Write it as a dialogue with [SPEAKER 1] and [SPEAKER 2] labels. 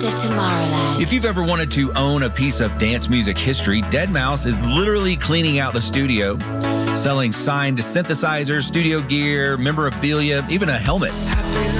[SPEAKER 1] sound of Tomorrowland.
[SPEAKER 2] If you've ever wanted to own a piece of dance music history, Deadmau5 is literally cleaning out the studio, selling signed synthesizers, studio gear, memorabilia, even a helmet.